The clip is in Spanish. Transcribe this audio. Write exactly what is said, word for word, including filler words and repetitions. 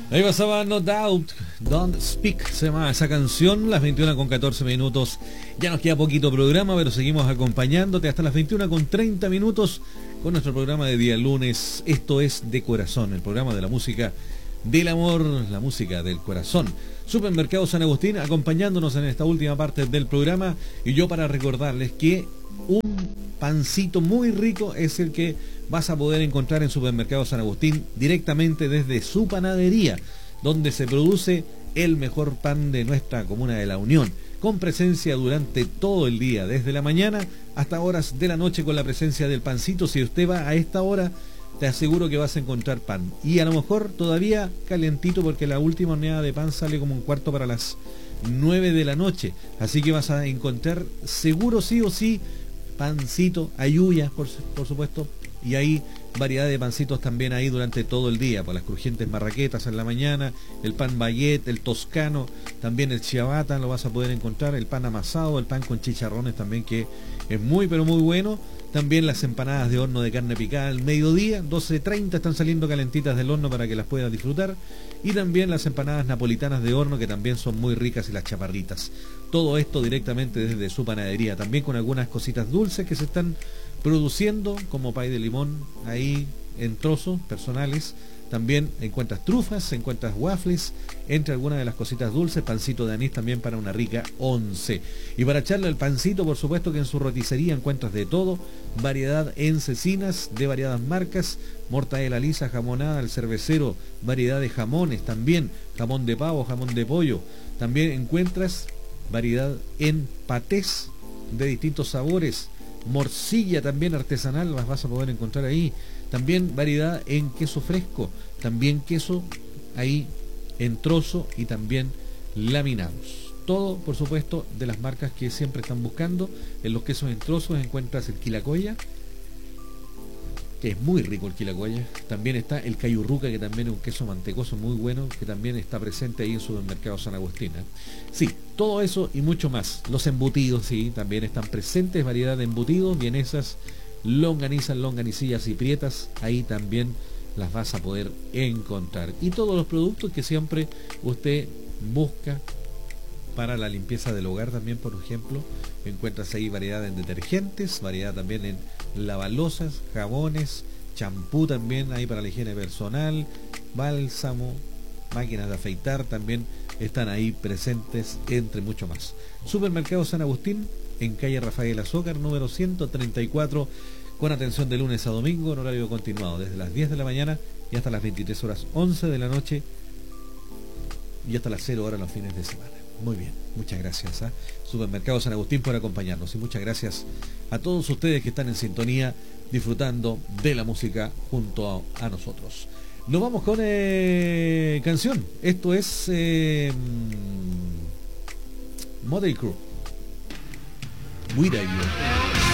Ahí pasaba No Doubt, Don't Speak, se llama esa canción, las veintiuna con catorce minutos. Ya nos queda poquito programa, pero seguimos acompañándote hasta las veintiuna con treinta minutos con nuestro programa de día lunes. Esto es De Corazón, el programa de la música del amor, la música del corazón. Supermercado San Agustín acompañándonos en esta última parte del programa, y yo para recordarles que un pancito muy rico es el que vas a poder encontrar en Supermercado San Agustín directamente desde su panadería, donde se produce el mejor pan de nuestra comuna de La Unión, con presencia durante todo el día, desde la mañana hasta horas de la noche, con la presencia del pancito. Si usted va a esta hora, te aseguro que vas a encontrar pan, y a lo mejor todavía calientito, porque la última horneada de pan sale como un cuarto para las nueve de la noche, así que vas a encontrar seguro sí o sí pancito, ayuyas por, por supuesto, y hay variedad de pancitos también ahí durante todo el día, por las crujientes marraquetas en la mañana, el pan baguette, el toscano, también el ciabatta lo vas a poder encontrar, el pan amasado, el pan con chicharrones también, que es muy pero muy bueno. También las empanadas de horno de carne picada al mediodía, doce treinta, están saliendo calentitas del horno para que las puedas disfrutar. Y también las empanadas napolitanas de horno, que también son muy ricas, y las chaparritas. Todo esto directamente desde su panadería, también con algunas cositas dulces que se están produciendo, como pay de limón ahí en trozos personales. También encuentras trufas, encuentras waffles, entre algunas de las cositas dulces, pancito de anís también para una rica once. Y para echarle el pancito, por supuesto que en su roticería encuentras de todo, variedad en cecinas de variadas marcas, mortadela lisa, jamonada, el cervecero, variedad de jamones también, jamón de pavo, jamón de pollo. También encuentras variedad en patés de distintos sabores, morcilla también artesanal, las vas a poder encontrar ahí. También variedad en queso fresco, también queso ahí en trozo y también laminados. Todo, por supuesto, de las marcas que siempre están buscando. En los quesos en trozos encuentras el quilacoya, que es muy rico el quilacoya. También está el cayurruca, que también es un queso mantecoso muy bueno, que también está presente ahí en Supermercado San Agustín. ¿eh? Sí, todo eso y mucho más. Los embutidos, sí, también están presentes, variedad de embutidos, vienesas, longanizas, longanicillas y prietas, ahí también las vas a poder encontrar. Y todos los productos que siempre usted busca para la limpieza del hogar también, por ejemplo, encuentras ahí variedad en detergentes, variedad también en lavalosas, jabones, champú también ahí para la higiene personal, bálsamo, máquinas de afeitar también están ahí presentes, entre mucho más. Supermercado San Agustín, en calle Rafael Azócar, número ciento treinta y cuatro, con atención de lunes a domingo en horario continuado, desde las diez de la mañana y hasta las veintitrés horas once de la noche, y hasta las cero horas los fines de semana. Muy bien, muchas gracias a Supermercado San Agustín por acompañarnos, y muchas gracias a todos ustedes que están en sintonía disfrutando de la música junto a, a nosotros. Nos vamos con eh, canción. Esto es eh, Mötley Crüe, Without You.